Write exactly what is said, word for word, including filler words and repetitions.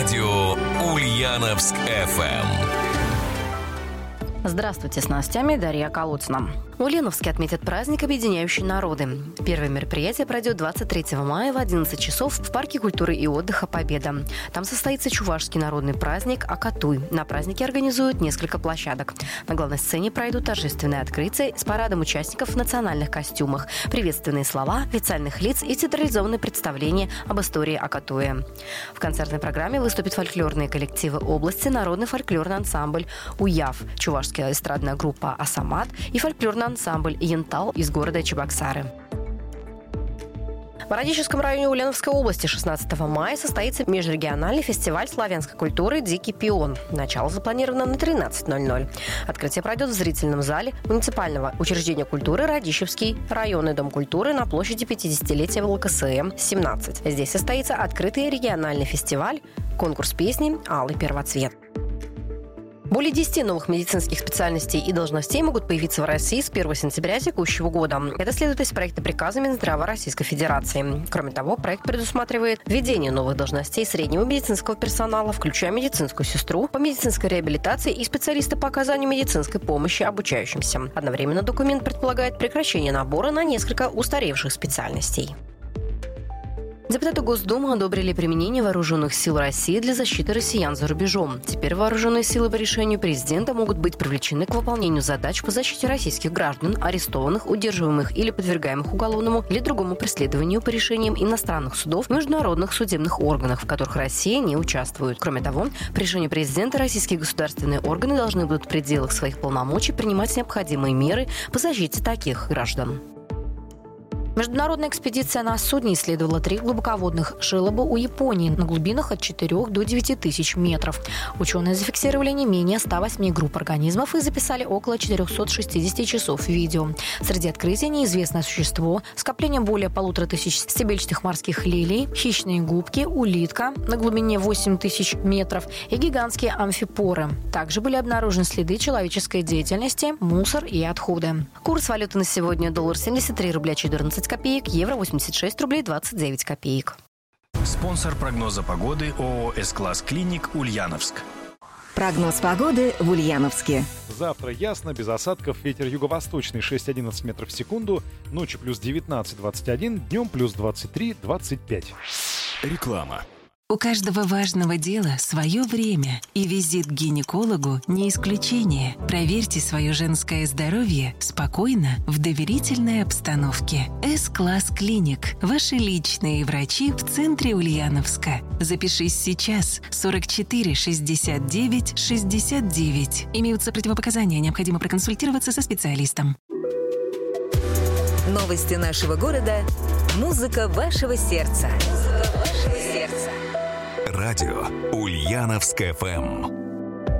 Радио Ульяновск эф эм. Здравствуйте, с новостями Дарья Колодцина. В Ульяновске отметят праздник, объединяющий народы. Первое мероприятие пройдет двадцать третьего мая в одиннадцать часов в Парке культуры и отдыха «Победа». Там состоится чувашский народный праздник Акатуй. На празднике организуют несколько площадок. На главной сцене пройдут торжественные открытия с парадом участников в национальных костюмах, приветственные слова, официальных лиц и театрализованные представления об истории Акатуя. В концертной программе выступят фольклорные коллективы области, народный фольклорный ансамбль «Уяв», чувашская эстрадная группа «Асамат» и фольклорный ансамбль «Янтал» из города Чебоксары. В Радищевском районе Ульяновской области шестнадцатого мая состоится межрегиональный фестиваль славянской культуры «Дикий пион». Начало запланировано на тринадцать ноль ноль. Открытие пройдет в зрительном зале муниципального учреждения культуры Радищевский районный дом культуры на площади пятидесятилетия вэ эл ка эс эм семнадцать. Здесь состоится открытый региональный фестиваль, конкурс песни «Алый первоцвет». Более десяти новых медицинских специальностей и должностей могут появиться в России с первого сентября текущего года. Это следует из проекта приказа Минздрава Российской Федерации. Кроме того, проект предусматривает введение новых должностей среднего медицинского персонала, включая медицинскую сестру по медицинской реабилитации и специалиста по оказанию медицинской помощи обучающимся. Одновременно документ предполагает прекращение набора на несколько устаревших специальностей. Депутаты Госдумы одобрили применение вооруженных сил России для защиты россиян за рубежом. Теперь вооруженные силы по решению президента могут быть привлечены к выполнению задач по защите российских граждан, арестованных, удерживаемых или подвергаемых уголовному или другому преследованию по решениям иностранных судов, международных судебных органов, в которых Россия не участвует. Кроме того, по решению президента российские государственные органы должны будут в пределах своих полномочий принимать необходимые меры по защите таких граждан. Международная экспедиция на судне исследовала три глубоководных желоба у Японии на глубинах от четырёх до девяти тысяч метров. Ученые зафиксировали не менее ста восьми групп организмов и записали около четырехсот шестидесяти часов видео. Среди открытий неизвестное существо, скопление более полутора тысяч стебельчатых морских лилий, хищные губки, улитка на глубине восемь тысяч метров и гигантские амфипоры. Также были обнаружены следы человеческой деятельности, мусор и отходы. Курс валюты на сегодня: доллар семьдесят три рубля четырнадцать копеек, евро восемьдесят шесть рублей двадцать девять копеек. Спонсор прогноза погоды ООО «С-класс Клиник» Ульяновск. Прогноз погоды в Ульяновске. Завтра ясно, без осадков, ветер юго-восточный шесть-одиннадцать метров в секунду, ночью плюс девятнадцать двадцать один, днем плюс двадцать три двадцать пять. Реклама. У каждого важного дела свое время, и визит к гинекологу не исключение. Проверьте свое женское здоровье спокойно, в доверительной обстановке. С-класс Клиник. Ваши личные врачи в центре Ульяновска. Запишись сейчас. сорок четыре шестьдесят девять шестьдесят девять. Имеются противопоказания, необходимо проконсультироваться со специалистом. Новости нашего города. Музыка вашего сердца. Музыка вашего сердца. Радио Ульяновск эф эм.